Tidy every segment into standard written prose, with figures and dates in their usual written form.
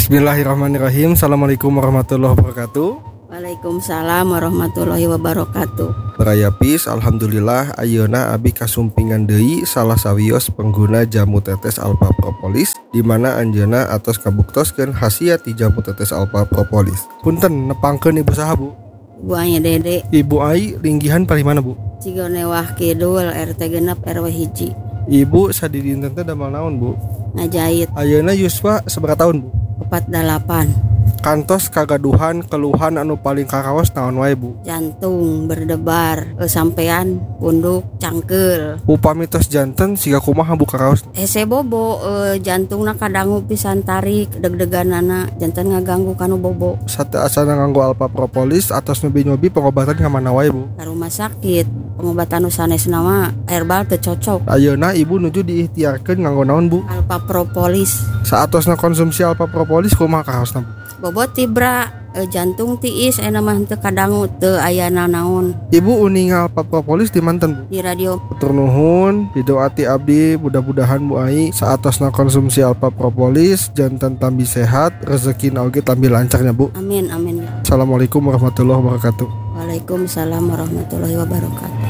Bismillahirrahmanirrahim. Assalamualaikum warahmatullahi wabarakatuh. Waalaikumsalam warahmatullahi wabarakatuh. Barayapis, alhamdulillah ayeuna abi kasumpingan deui salah sawios pengguna jamu tetes alpha propolis di mana anjeunna atos kabuktoskeun khasiat ti jamu tetes alpha propolis. Punten nepangkeun ibu saha Bu? Ibu Aya Dede. Ibu Ai linggihan parimana Bu? Cigonewah Kidul RT genep RW hiji. Ibu sadidinten teh damel naon Bu? Ngajait Ayeuna yuswa sabaraha tahun Bu? 48. Kantos kagaduhan keluhan anu paling karaos naon wae Bu? Jantung berdebar, sampean punduk cangkeul. Upami tos janten siga kumaha Bu karaos? Hese bobo jantungna kadangu pisan tarik deg-deganana janten ngaganggu kanu bobo. Sate asana nganggo alpha propolis atos nyobi-nyobi pengobatan ka mana wae Bu? Ka rumah sakit pengobatan sanesna mah herbal teu cocok. Ayeuna ibu nuju diikhtiarkeun nganggo naon Bu? Alpha propolis. Saatosna konsumsi alpha propolis kumaha karaosna Bu? Bobot tibra jantung tiis aya mah teu kadangu teu aya naon. Ibu uningal alpha propolis di manten Bu? Di radio. Hatur nuhun, pidoati abdi mudah-mudahan Bu Ai saatosna konsumsi alpha propolis janten tambi sehat, rezekina oge tambi lancarnya Bu. Amin amin. Assalamualaikum warahmatullahi wabarakatuh. Waalaikumsalam warahmatullahi wabarakatuh.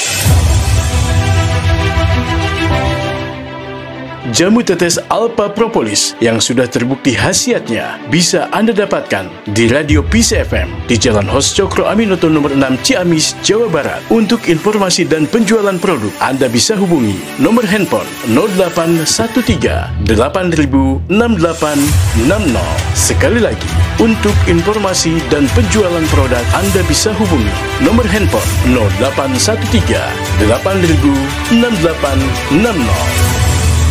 Jamu tetes alpha propolis yang sudah terbukti khasiatnya bisa Anda dapatkan di Radio Peace FM di Jalan Hos Cokro Aminoto nomor 6 Ciamis, Jawa Barat. Untuk informasi dan penjualan produk, Anda bisa hubungi nomor handphone 0813 8000 6860. Sekali lagi, untuk informasi dan penjualan produk, Anda bisa hubungi nomor handphone 0813 8000 6860.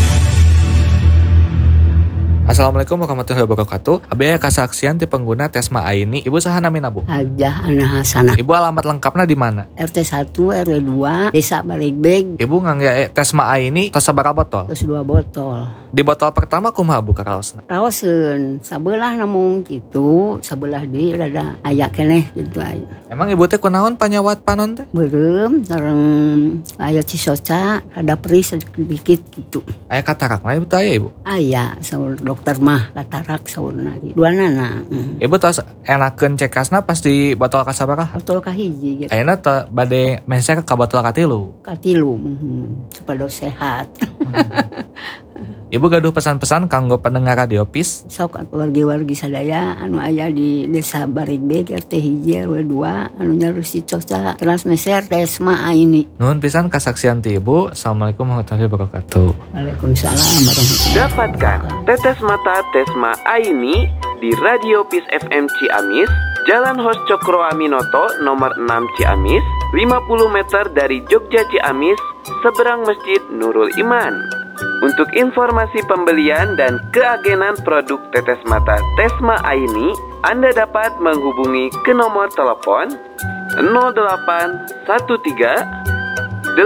Assalamualaikum warahmatullahi wabarakatuh. Abi aya kasaksian ti pengguna Tesma Aini. Ibu saha namina Bu? Hajah Ana Hasanah. Ibu alamat lengkapna di mana? RT 1 RW 2 Desa Baligbeg. Ibu ngangge Tesma Aini tos sabaraha botol? Terus 2 botol. Di botol pertama kumaha Bu karaosna? Raoseun sabelah namun gitu, sabelah deui rada aya keneh gitu aya. Emang ibu teh kunaon panyawat panon teh? Beureum sareng aya cisoca, rada perih sedikit gitu. Aya katarak mah ibu teh aya Ibu? Aya saur dokter mah katarak saurna gitu. Duanana. Ibu tos enakeun cekasna pas di botol kasabaraha? Botol kahiji gitu. Ayeuna teh bade meser ka botol katilu. Katilu supaya sehat. Ibu gaduh pesan-pesan kanggo pendengar Radio Peace. Sok wargi-wargi sadaya anu aya di Desa Barigbeg RT hiji RW 2 anu nyarusi coca transmeser Tesma Aini. Nuhun pisan kasaksian ti Ibu. Assalamualaikum warahmatullahi wabarakatuh. Waalaikumsalam warahmatullahi wabarakatuh. Dapatkan tetes mata Tesma Aini di Radio Peace FM Ciamis, Jalan Hos Cokro Aminoto nomor 6 Ciamis, 50 meter dari Jogja Ciamis, seberang Masjid Nurul Iman. Untuk informasi pembelian dan keagenan produk tetes mata Tesma Aini, Anda dapat menghubungi ke nomor telepon 0813 8000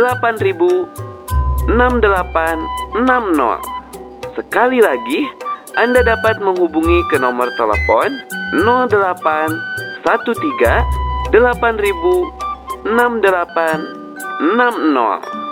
6860. Sekali lagi, Anda dapat menghubungi ke nomor telepon 0813 8000 6860.